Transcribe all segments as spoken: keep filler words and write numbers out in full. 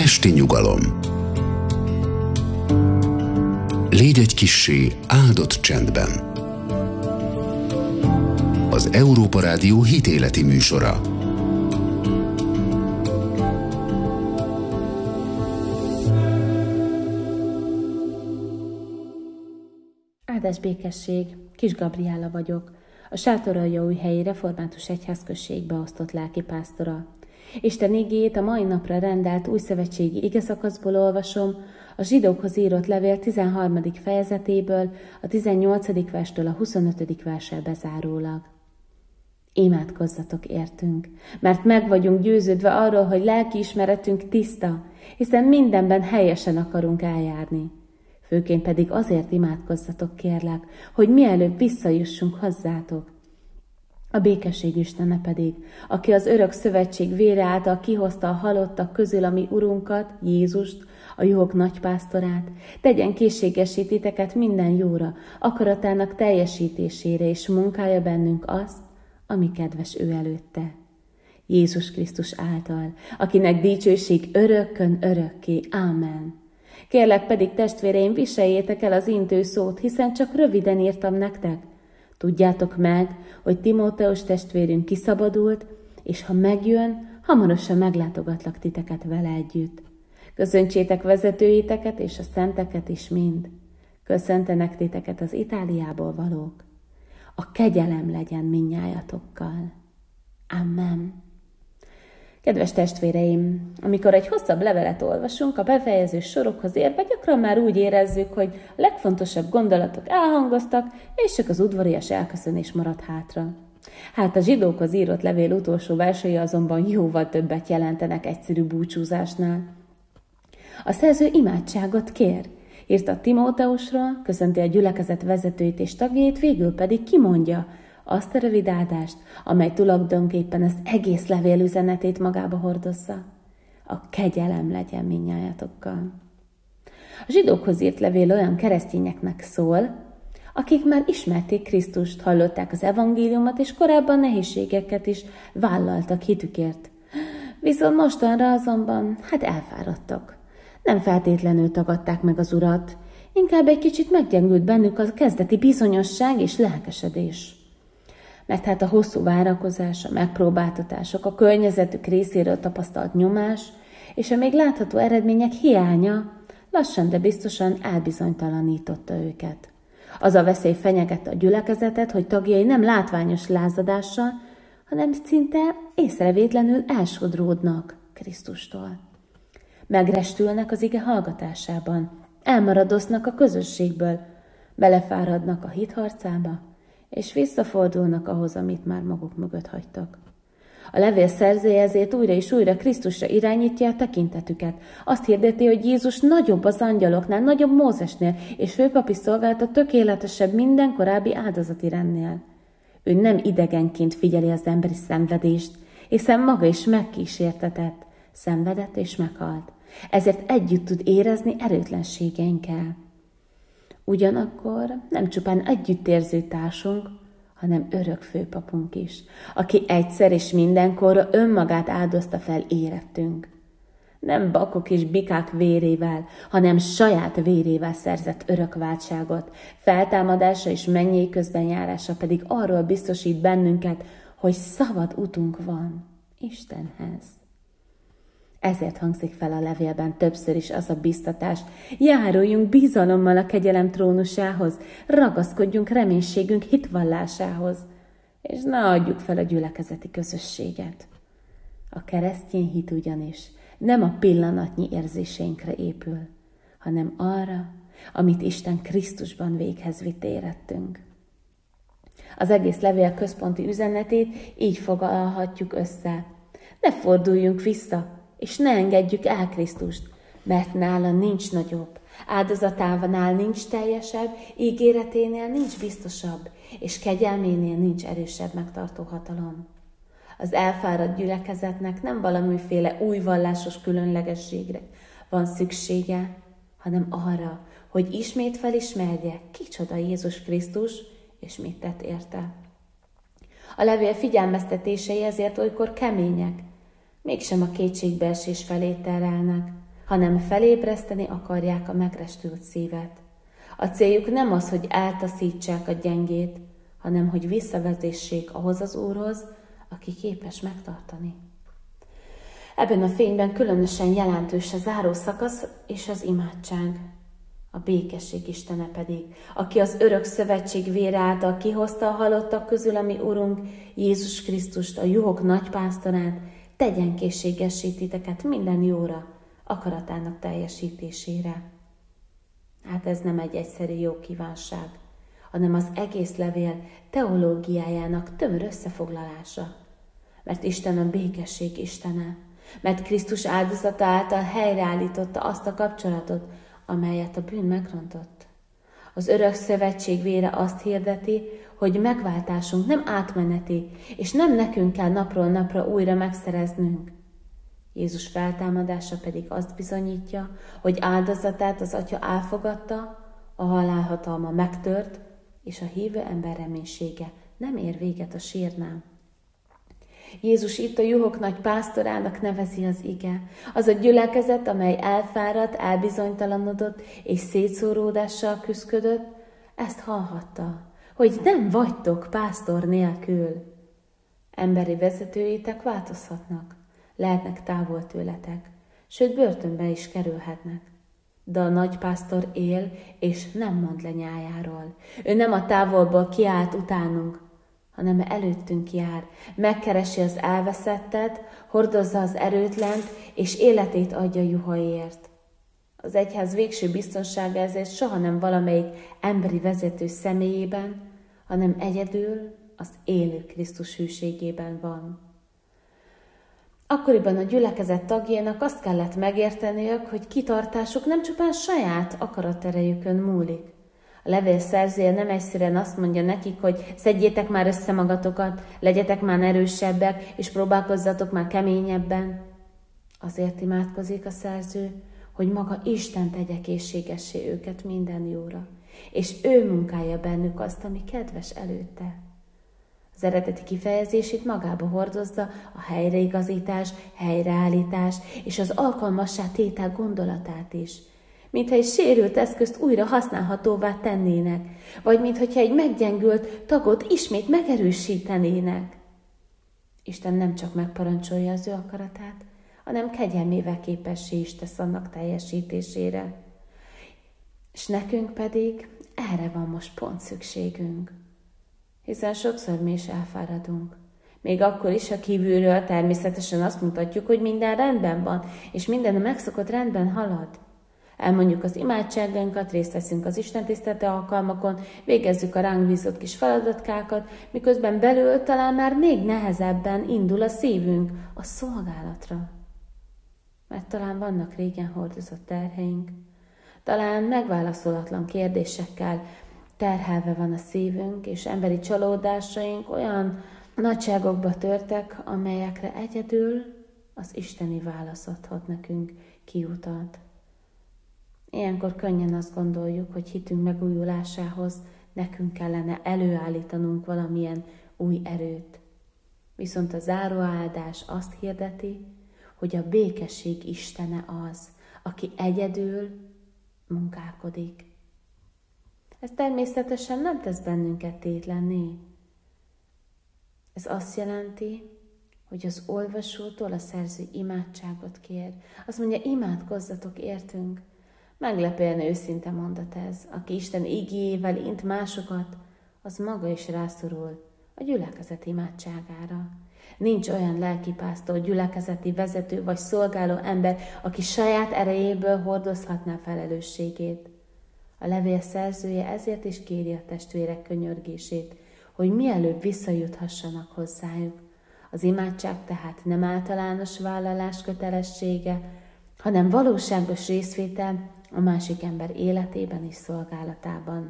Esti nyugalom. Légy egy kissé áldott csendben. Az Európa Rádió hitéleti műsora. Áldás békesség, Kis Gabriella vagyok, a Sátoraljaújhelyi Református Egyházközség beosztott lelkipásztora. Isten igéjét a mai napra rendelt újszövetségi igeszakaszból olvasom, a zsidókhoz írott levél tizenharmadik fejezetéből, a tizennyolcadik verstől a huszonötödik verssel bezárólag. Imádkozzatok értünk, mert meg vagyunk győződve arról, hogy lelkiismeretünk tiszta, hiszen mindenben helyesen akarunk eljárni. Főként pedig azért imádkozzatok, kérlek, hogy mielőbb visszajussunk hozzátok. A békesség Istene pedig, aki az örök szövetség vére által kihozta a halottak közül a mi Urunkat, Jézust, a juhok nagypásztorát, tegyen készségessé titeket minden jóra, akaratának teljesítésére, és munkálja bennünk azt, ami kedves ő előtte. Jézus Krisztus által, akinek dicsőség örökkön örökké. Ámen. Kérlek pedig, testvéreim, viseljétek el az intő szót, hiszen csak röviden írtam nektek. Tudjátok meg, hogy Timóteus testvérünk kiszabadult, és ha megjön, hamarosan meglátogatlak titeket vele együtt. Köszöntsétek vezetőiteket és a szenteket is mind. Köszöntenek titeket az Itáliából valók. A kegyelem legyen mindnyájatokkal. Amen. Kedves testvéreim, amikor egy hosszabb levelet olvasunk, a befejező sorokhoz érve gyakran már úgy érezzük, hogy a legfontosabb gondolatok elhangoztak, és csak az udvarias elköszönés maradt hátra. Hát a zsidókhoz írott levél utolsó versei azonban jóval többet jelentenek egyszerű búcsúzásnál. A szerző imádságot kér, írta Timóteusról, köszönti a gyülekezet vezetőit és tagjait, végül pedig kimondja azt a rövid áldást, amely tulajdonképpen az egész levél üzenetét magába hordozza. A kegyelem legyen mindnyájatokkal. A zsidókhoz írt levél olyan keresztényeknek szól, akik már ismerték Krisztust, hallották az evangéliumot, és korábban nehézségeket is vállaltak hitükért. Viszont mostanra azonban, hát elfáradtak. Nem feltétlenül tagadták meg az Urat, inkább egy kicsit meggyengült bennük a kezdeti bizonyosság és lelkesedés. Mert hát a hosszú várakozás, a megpróbáltatások, a környezetük részéről tapasztalt nyomás és a még látható eredmények hiánya lassan, de biztosan elbizonytalanította őket. Az a veszély fenyegette a gyülekezetet, hogy tagjai nem látványos lázadással, hanem szinte észrevétlenül elsodródnak Krisztustól. Megrestülnek az ige hallgatásában, elmaradoznak a közösségből, belefáradnak a hitharcába, és visszafordulnak ahhoz, amit már maguk mögött hagytak. A levél szerzője ezért újra és újra Krisztusra irányítja a tekintetüket. Azt hirdeti, hogy Jézus nagyobb az angyaloknál, nagyobb Mózesnél, és főpapi szolgálata tökéletesebb minden korábbi áldozati rendnél. Ő nem idegenként figyeli az emberi szenvedést, hiszen maga is megkísértetett, szenvedett és meghalt. Ezért együtt tud érezni erőtlenségeinkkel. Ugyanakkor nem csupán együttérző társunk, hanem örök főpapunk is, aki egyszer és mindenkorra önmagát áldozta fel érettünk. Nem bakok és bikák vérével, hanem saját vérével szerzett örök váltságot, feltámadása és mennyei közbenjárása pedig arról biztosít bennünket, hogy szabad utunk van Istenhez. Ezért hangzik fel a levélben többször is az a biztatás: járuljunk bizalommal a kegyelem trónusához, ragaszkodjunk reménységünk hitvallásához, és ne adjuk fel a gyülekezeti közösséget. A keresztény hit ugyanis nem a pillanatnyi érzéseinkre épül, hanem arra, amit Isten Krisztusban véghez vitt érettünk. Az egész levél központi üzenetét így foglalhatjuk össze: ne forduljunk vissza, és ne engedjük el Krisztust, mert nála nincs nagyobb, áldozatánál nincs teljesebb, ígéreténél nincs biztosabb, és kegyelménél nincs erősebb megtartó hatalom. Az elfáradt gyülekezetnek nem valamiféle új vallásos különlegességre van szüksége, hanem arra, hogy ismét felismerje, kicsoda Jézus Krisztus, és mit tett érte. A levél figyelmeztetései ezért olykor kemények, mégsem a kétségbeesés felé terelnek, hanem felébreszteni akarják a megrestült szívet. A céljuk nem az, hogy eltaszítsák a gyengét, hanem hogy visszavezessék ahhoz az Úrhoz, aki képes megtartani. Ebben a fényben különösen jelentős a záró szakasz és az imádság. A békesség Istene pedig, aki az örök szövetség vére által kihozta a halottak közül, ami Urunk Jézus Krisztust, a juhok nagypásztorát, tegyen készségessé titeket minden jóra, akaratának teljesítésére. Hát ez nem egy egyszerű jó kívánság, hanem az egész levél teológiájának tömör összefoglalása. Mert Isten a békesség Istene, mert Krisztus áldozata által helyreállította azt a kapcsolatot, amelyet a bűn megrontott. Az örök szövetség vére azt hirdeti, hogy megváltásunk nem átmeneti, és nem nekünk kell napról napra újra megszereznünk. Jézus feltámadása pedig azt bizonyítja, hogy áldozatát az Atya elfogadta, a halálhatalma megtört, és a hívő ember reménysége nem ér véget a sírnál. Jézus itt a juhok nagy pásztorának nevezi az ige. Az a gyülekezet, amely elfáradt, elbizonytalanodott és szétszóródással küszködött, ezt hallhatta, hogy nem vagytok pásztor nélkül. Emberi vezetőitek változhatnak, lehetnek távol tőletek, sőt börtönbe is kerülhetnek. De a nagypásztor él, és nem mond le nyájáról. Ő nem a távolból kiállt utánunk, hanem előttünk jár, megkeresi az elveszettet, hordozza az erőtlent, és életét adja juhaiért. Az egyház végső biztonsága ezért soha nem valamelyik emberi vezető személyében, hanem egyedül az élő Krisztus hűségében van. Akkoriban a gyülekezet tagjainak azt kellett megérteniük, hogy kitartásuk nem csupán saját akaraterejükön múlik. A levél szerzője nem egyszerűen azt mondja nekik, hogy szedjétek már össze magatokat, legyetek már erősebbek, és próbálkozzatok már keményebben. Azért imádkozik a szerző, hogy maga Isten tegye készségessé őket minden jóra, és ő munkálja bennük azt, ami kedves előtte. Az eredeti kifejezését magába hordozza a helyreigazítás, helyreállítás és az alkalmassá tétel gondolatát is. Mintha egy sérült eszközt újra használhatóvá tennének, vagy mintha egy meggyengült tagot ismét megerősítenének. Isten nem csak megparancsolja az ő akaratát, hanem kegyelmével képessé is tesz annak teljesítésére. És nekünk pedig erre van most pont szükségünk. Hiszen sokszor mi is elfáradunk. Még akkor is, ha kívülről természetesen azt mutatjuk, hogy minden rendben van, és minden a megszokott rendben halad. Elmondjuk az imádságainkat, részt veszünk az istentiszteleti alkalmakon, végezzük a ránk bízott kis feladatkákat, miközben belül talán már még nehezebben indul a szívünk a szolgálatra. Mert talán vannak régen hordozott terheink, talán megválaszolatlan kérdésekkel terhelve van a szívünk, és emberi csalódásaink olyan nagyságokba törtek, amelyekre egyedül az isteni válasz adhat nekünk kiutat. Ilyenkor könnyen azt gondoljuk, hogy hitünk megújulásához nekünk kellene előállítanunk valamilyen új erőt. Viszont a záró áldás azt hirdeti, hogy a békesség Istene az, aki egyedül munkálkodik. Ez természetesen nem tesz bennünket tétlenné. Ez azt jelenti, hogy az olvasótól a szerző imádságot kér. Azt mondja, imádkozzatok értünk. Meglepően őszinte mondat ez. Aki Isten igéjével int másokat, az maga is rászorul a gyülekezet imádságára. Nincs olyan lelkipásztor, gyülekezeti vezető vagy szolgáló ember, aki saját erejéből hordozhatná felelősségét. A levél szerzője ezért is kéri a testvérek könyörgését, hogy mielőbb visszajuthassanak hozzájuk. Az imádság tehát nem általános vállalás kötelessége, hanem valóságos részvétel a másik ember életében és szolgálatában.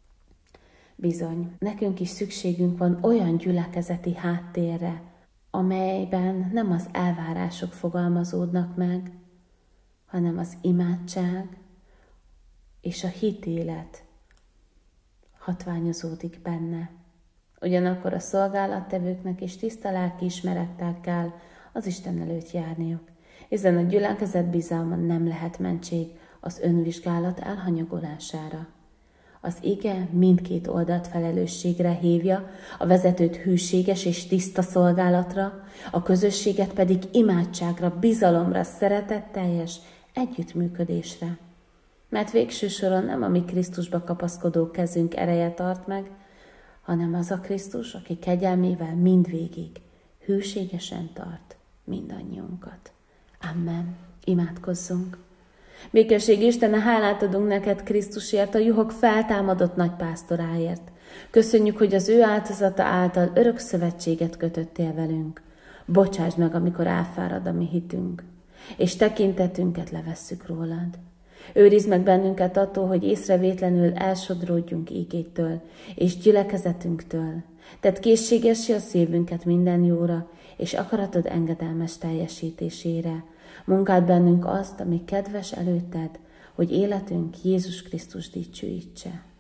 Bizony, nekünk is szükségünk van olyan gyülekezeti háttérre, amelyben nem az elvárások fogalmazódnak meg, hanem az imádság és a hitélet hatványozódik benne. Ugyanakkor a szolgálattevőknek és tiszta lelki ismerettel kell az Isten előtt járniuk. hiszen a gyülekezet bizalma nem lehet mentség az önvizsgálat elhanyagolására. Az ige mindkét oldalt felelősségre hívja, a vezetőt hűséges és tiszta szolgálatra, a közösséget pedig imádságra, bizalomra, szeretetteljes együttműködésre. Mert végső soron nem a mi Krisztusba kapaszkodó kezünk ereje tart meg, hanem az a Krisztus, aki kegyelmével mindvégig hűségesen tart mindannyiunkat. Amen. Imádkozzunk. Békesség Istene, hálát adunk neked Krisztusért, a juhok feltámadott nagypásztoráért. Köszönjük, hogy az ő áldozata által örök szövetséget kötöttél velünk. Bocsásd meg, amikor elfárad a mi hitünk, és tekintetünket levesszük rólad. Őrizd meg bennünket attól, hogy észrevétlenül elsodródjunk ígédtől és gyülekezetünktől. Tedd készségessé a szívünket minden jóra, és akaratod engedelmes teljesítésére. Munkáld bennünk azt, ami kedves előtted, hogy életünk Jézus Krisztus dicsőítse.